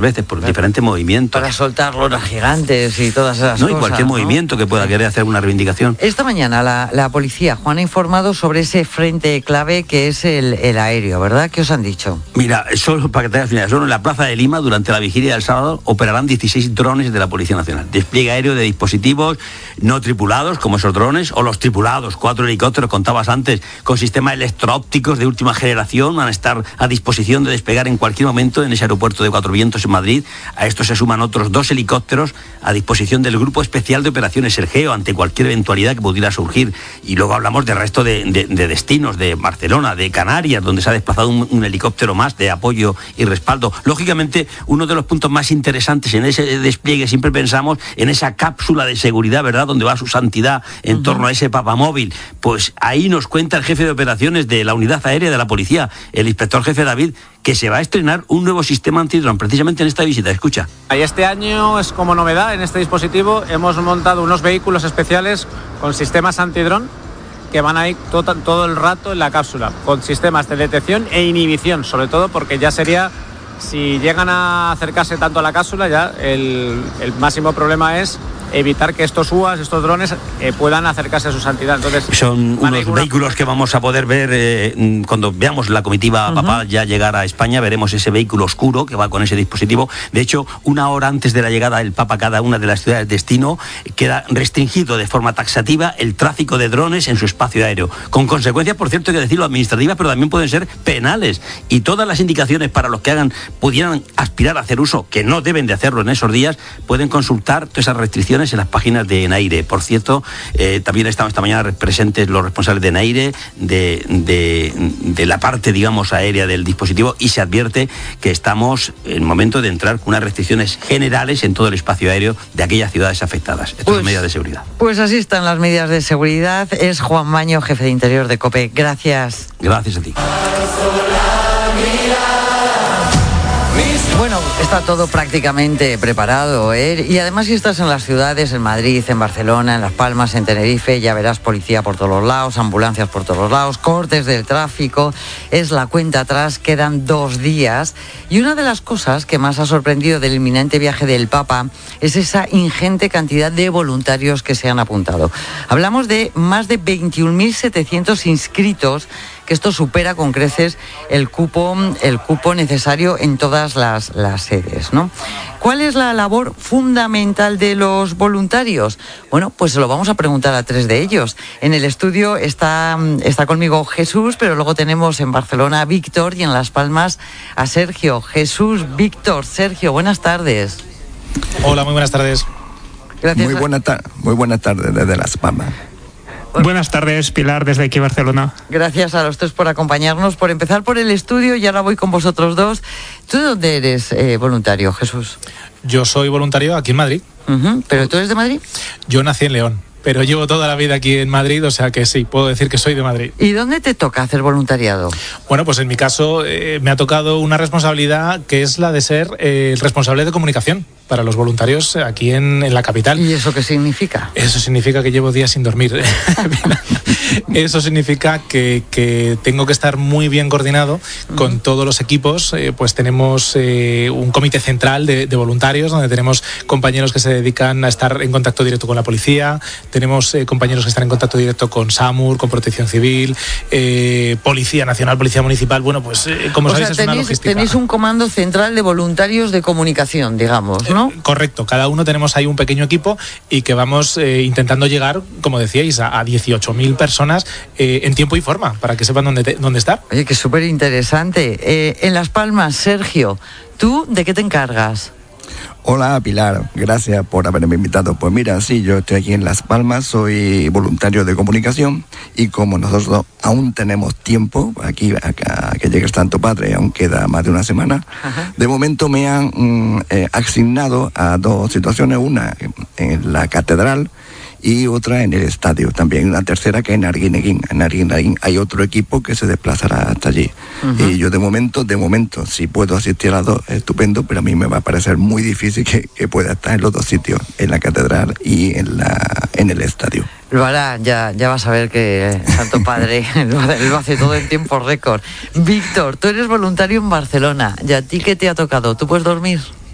veces por diferentes movimientos. Para soltar lonas gigantes y todas esas cosas. Y cualquier movimiento que pueda querer hacer una reivindicación. Esta mañana la policía, Juan, ha informado sobre ese frente clave que es el aéreo, ¿verdad? ¿Qué os han dicho? Mira, solo para que te hagas una idea, solo en la Plaza de Lima, durante la vigilia del sábado, operarán 16 drones de la Policía Nacional. Despliegue aéreo de dispositivos no tripulados, como esos drones, o los tripulados, 4 helicópteros, contabas antes, con sistemas electro-ópticos de última generación, van a estar a disposición de despegar en cualquier momento en ese aeropuerto de Cuatro Vientos en Madrid. A esto se suman otros 2 helicópteros a disposición del Grupo Especial de Operaciones Sergeo ante cualquier eventualidad que pudiera surgir. Y luego hablamos del resto de destinos, de Barcelona, de Canarias, donde se ha desplazado un helicóptero más de apoyo y respaldo. Lógicamente, uno de los puntos más interesantes en ese despliegue, siempre pensamos en esa cápsula de seguridad, ¿verdad?, donde va su santidad en torno a ese papamóvil. Pues ahí nos cuenta el jefe de operaciones de la unidad aérea de la policía, el inspector jefe David, que se va a estrenar un nuevo sistema antidrón precisamente en esta visita. Escucha. Este año es como novedad en este dispositivo, hemos montado unos vehículos especiales con sistemas antidrón que van a ir todo el rato en la cápsula, con sistemas de detección e inhibición, sobre todo porque ya sería, si llegan a acercarse tanto a la cápsula, ya el máximo problema es evitar que estos UAS, estos drones, puedan acercarse a su santidad. Entonces, son unos vehículos que vamos a poder ver cuando veamos la comitiva papal ya llegar a España. Veremos ese vehículo oscuro que va con ese dispositivo. De hecho, 1 hora antes de la llegada del Papa a cada una de las ciudades de destino, queda restringido de forma taxativa el tráfico de drones en su espacio aéreo, con consecuencias, por cierto, hay que decirlo, administrativas, pero también pueden ser penales. Y todas las indicaciones para los que pudieran aspirar a hacer uso, que no deben de hacerlo en esos días, pueden consultar todas esas restricciones en las páginas de Enaire. Por cierto, también estaban esta mañana presentes los responsables de Enaire, de la parte, digamos, aérea del dispositivo, y se advierte que estamos en el momento de entrar con unas restricciones generales en todo el espacio aéreo de aquellas ciudades afectadas. Estas son medidas de seguridad. Pues así están las medidas de seguridad. Es Juan Maño, jefe de Interior de COPE. Gracias. Gracias a ti. Bueno, está todo prácticamente preparado, ¿eh? Y además, si estás en las ciudades, en Madrid, en Barcelona, en Las Palmas, en Tenerife, ya verás policía por todos los lados, ambulancias por todos los lados, cortes del tráfico. Es la cuenta atrás, quedan 2 días. Y una de las cosas que más ha sorprendido del inminente viaje del Papa es esa ingente cantidad de voluntarios que se han apuntado. Hablamos de más de 21.700 inscritos, que esto supera con creces el cupo necesario en todas las sedes, ¿no? ¿Cuál es la labor fundamental de los voluntarios? Bueno, pues se lo vamos a preguntar a 3 de ellos. En el estudio está conmigo Jesús, pero luego tenemos en Barcelona a Víctor y en Las Palmas a Sergio. Jesús, Víctor, Sergio, buenas tardes. Hola, muy buenas tardes. Gracias. Muy buenas tardes desde Las Palmas. Buenas tardes, Pilar, desde aquí Barcelona. Gracias a los 3 por acompañarnos, por empezar por el estudio, y ahora voy con vosotros 2. ¿Tú de dónde eres voluntario, Jesús? Yo soy voluntario aquí en Madrid. ¿Pero tú eres de Madrid? Yo nací en León, pero llevo toda la vida aquí en Madrid, o sea que sí, puedo decir que soy de Madrid. ¿Y dónde te toca hacer voluntariado? Bueno, pues en mi caso me ha tocado una responsabilidad que es la de ser el responsable de comunicación para los voluntarios aquí en la capital. ¿Y eso qué significa? Eso significa que llevo días sin dormir. Eso significa que tengo que estar muy bien coordinado con todos los equipos. Pues tenemos un comité central de voluntarios, donde tenemos compañeros que se dedican a estar en contacto directo con la policía, tenemos compañeros que están en contacto directo con SAMUR, con Protección Civil, Policía Nacional, Policía Municipal. Bueno, pues como sabéis, es una logística. Tenéis un comando central de voluntarios de comunicación, digamos, ¿no? Correcto, cada uno tenemos ahí un pequeño equipo y que vamos intentando llegar, como decíais, a 18.000 personas en tiempo y forma, para que sepan dónde estar. Oye, que súper interesante. En Las Palmas, Sergio, ¿tú de qué te encargas? Hola, Pilar, gracias por haberme invitado. Pues mira, sí, yo estoy aquí en Las Palmas, soy voluntario de comunicación, y como nosotros aún tenemos tiempo aquí a que llegue el Santo Padre, aún queda más de una semana, de momento me han asignado a 2 situaciones, una en la catedral y otra en el estadio también, una tercera que en Arguineguín. En Arguineguín hay otro equipo que se desplazará hasta allí. Y yo de momento, si puedo asistir a las 2, estupendo, pero a mí me va a parecer muy difícil que pueda estar en los 2 sitios, en la catedral y en el estadio. Lo hará, ya vas a ver que Santo Padre lo hace todo en tiempo récord. Víctor, tú eres voluntario en Barcelona, ¿y a ti qué te ha tocado? ¿Tú puedes dormir?